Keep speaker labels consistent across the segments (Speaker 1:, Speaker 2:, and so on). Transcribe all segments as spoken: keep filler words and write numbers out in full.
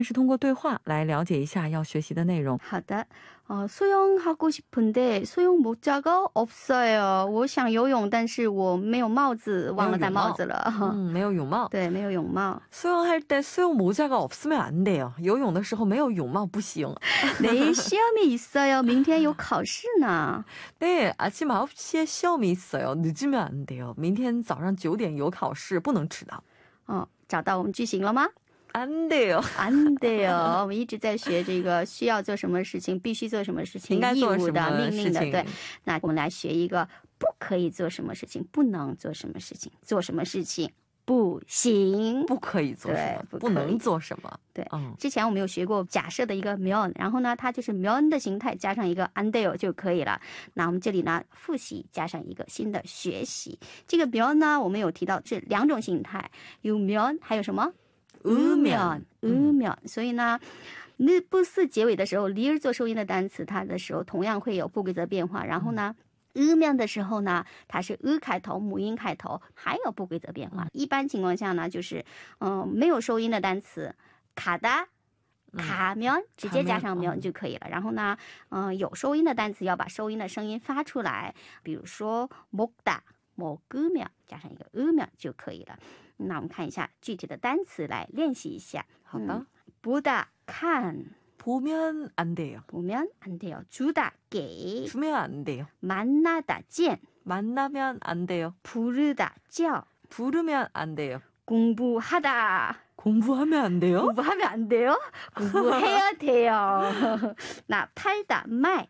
Speaker 1: 是通过对话来了解一下要学习的内容。
Speaker 2: 好的，어 수영하고 싶은데 수영 모자가 없어요. 我想游泳但是我没有帽子，忘了戴帽子了。
Speaker 1: 嗯，没有泳帽。
Speaker 2: 对，没有泳帽。
Speaker 1: 수영할 때 수영 모자가 없으면 안 돼요. 游泳的时候没有泳帽不行。
Speaker 2: 내일 시험이 있어요. 明天有考试呢。
Speaker 1: 네, 아침 아홉 시에 시험이 있어요. 늦으면 안 돼요. 明天早上九点有考试，不能迟到。
Speaker 2: 어, 找到我们句型了吗？
Speaker 1: 안 돼요.
Speaker 2: 안 돼요. 我们一直在学这个需要做什么事情，必须做什么事情，义务的、命令的。对，那我们来学一个不可以做什么事情，不能做什么事情，做什么事情不行，
Speaker 1: 不可以做什么，不能做什么。
Speaker 2: 对，之前我们有学过假设的一个면，然后呢它就是면的形态加上一个안 돼요就可以了。那我们这里呢复习加上一个新的学习。这个면呢我们有提到这两种形态，有면还有什么으면 으면。所以呢느不是结尾的时候리을做收音的单词，它的时候同样会有不规则变化。然后呢으면的时候呢它是으开头，母音开头，还有不规则变化。一般情况下呢就是嗯没有收音的单词가다 가면直接加上면就可以了。然后呢嗯有收音的单词要把收音的声音发出来，比如说먹다 먹으면加上一个으면就可以了。那我们看一下具体的单词来练习一下。
Speaker 1: 好的。
Speaker 2: 보다看
Speaker 1: 보면 안 돼요.
Speaker 2: 보면 안 돼요. 주다 게
Speaker 1: 주면 안 돼요.
Speaker 2: 만나다 见
Speaker 1: 만나면 안 돼요.
Speaker 2: 부르다 叫
Speaker 1: 부르면 안 돼요.
Speaker 2: 공부하다
Speaker 1: 공부하면 안 돼요?
Speaker 2: 공부하면 안 돼요? 공부해야 돼요. 나 팔다 卖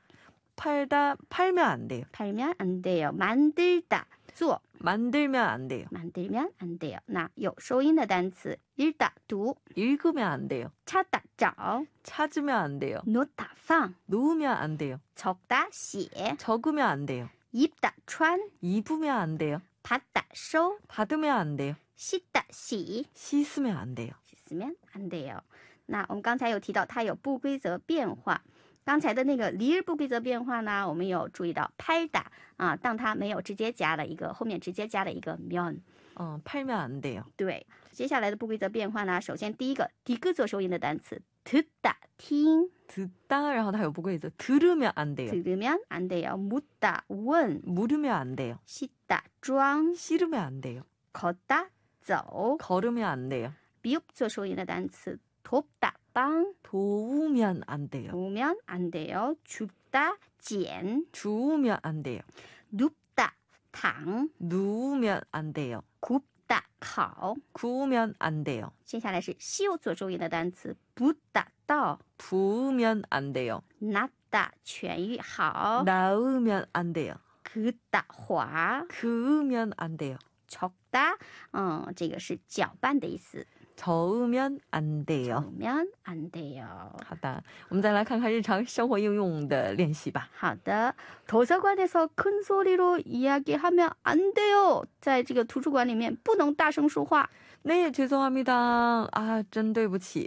Speaker 1: 팔다 팔면 안 돼요.
Speaker 2: 팔면 안 돼요. 만들다 做
Speaker 1: 만들면 안 돼요.
Speaker 2: 만들면 안 돼요. 那有收音的单词 읽다 读
Speaker 1: 읽으면 안 돼요.
Speaker 2: 찾다 找
Speaker 1: 찾으면 안 돼요.
Speaker 2: 놓다 放
Speaker 1: 놓으면 안 돼요.
Speaker 2: 적다 写
Speaker 1: 적으면 안 돼요.
Speaker 2: 입다 穿
Speaker 1: 입으면 안 돼요.
Speaker 2: 받다 收
Speaker 1: 받으면 안 돼요.
Speaker 2: 씻다 洗
Speaker 1: 씻으면 안 돼요.
Speaker 2: 씻으면 안 돼요. 那我们刚才有提到它有不规则变化。刚才的那个리을不规则变化呢，我们有注意到팔다啊，当它没有直接加了一个后面直接加了一个면，
Speaker 1: 어, 팔면 안 돼요.
Speaker 2: 对，接下来的不规则变化呢，首先第一个디귿做收音的单词듣다听
Speaker 1: 듣다 然后它有不规则 들으면 안 돼요.
Speaker 2: 들으면 안 돼요. 묻다 问
Speaker 1: 물으면 안 돼요.
Speaker 2: 씻다 装
Speaker 1: 씻으면 안 돼요.
Speaker 2: 걷다 走
Speaker 1: 걸으면 안 돼요.
Speaker 2: 비읍做收音的单词돕다 帮
Speaker 1: 도우면 안 돼요.
Speaker 2: 도우면 안 돼요. 줍다 捡
Speaker 1: 주우면 안 돼요.
Speaker 2: 눕다 躺
Speaker 1: 누우면 안 돼요.
Speaker 2: 굽다 烤
Speaker 1: 구우면 안 돼요.
Speaker 2: 接下来是修做收音的单词 붓다 到
Speaker 1: 부으면 안 돼요.
Speaker 2: 낫다 痊愈好
Speaker 1: 나으면 안 돼요.
Speaker 2: 긋다 滑
Speaker 1: 그으면 안 돼요.
Speaker 2: 적다 嗯这个是搅拌的意思
Speaker 1: 저으면 안 돼요.
Speaker 2: 저으면 안 돼요.
Speaker 1: 好的，我们再来看看日常生活应用的练习吧。
Speaker 2: 好的，도서관에서 큰 소리로 이야기하면 안 돼요. 在这个图书馆里面不能大声说话。
Speaker 1: 네, 죄송합니다. 아, 真对不起。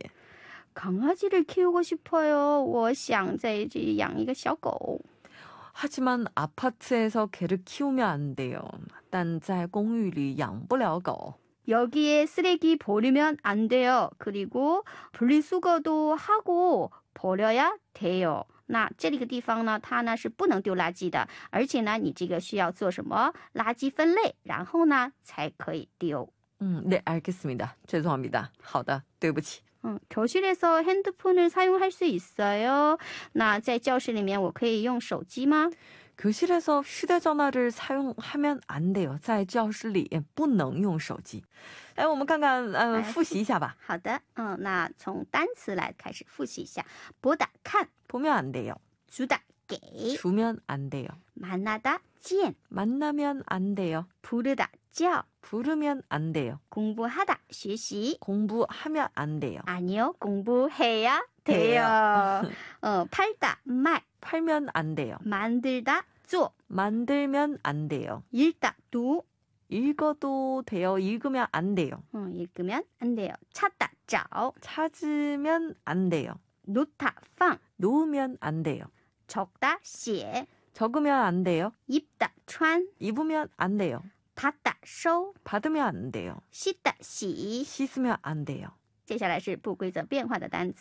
Speaker 2: 강아지를 키우고 싶어요. 我想在这里养一个小狗。
Speaker 1: 하지만 아파트에서 개를 키우면 안 돼요. 但在公寓里养不了狗。
Speaker 2: 여기에 쓰레기 버리면 안 돼요. 그리고 분리수거도 하고 버려야 돼요. 那这里个地方呢，它呢是不能丢垃圾的，而且呢，你这个需要做什么垃圾分类，然后呢才可以丢。
Speaker 1: 음, 네, 알겠습니다. 죄송합니다. 好的，对不起。
Speaker 2: 음, 교실에서 핸드폰을 사용할 수 있어요. 那在教室里面我可以用手机吗？
Speaker 1: 교실에서 휴대전화를 사용하면 안 돼요. 在教室里不能用手机。来，我们看看呃复习一下吧。
Speaker 2: 好的，嗯，那从单词来开始复习一下。보다看
Speaker 1: 보면 안 돼요.
Speaker 2: 주다给
Speaker 1: 주면 안 돼요.
Speaker 2: 만나다 见
Speaker 1: 만나면 안 돼요.
Speaker 2: 부르다 叫
Speaker 1: 부르면 안 돼요.
Speaker 2: 공부하다 学习
Speaker 1: 공부하면 안 돼요.
Speaker 2: 아니요, 공부해야 돼요. 어, 팔다 卖
Speaker 1: 팔면 안 돼요.
Speaker 2: 만들다 做
Speaker 1: 만들면 안 돼요.
Speaker 2: 읽다 读
Speaker 1: 읽어도 돼요. 읽으면 안 돼요.
Speaker 2: 어, 읽으면 안 돼요. 찾다 找
Speaker 1: 찾으면 안 돼요.
Speaker 2: 놓다 放
Speaker 1: 놓으면 안 돼요.
Speaker 2: 적다 写
Speaker 1: 적으면 안 돼요.
Speaker 2: 입다 穿
Speaker 1: 입으면 안 돼요.
Speaker 2: 받다 收
Speaker 1: 받으면 안 돼요.
Speaker 2: 씻다 洗
Speaker 1: 씻으면 안 돼요.
Speaker 2: 接下来是不规则变化的单词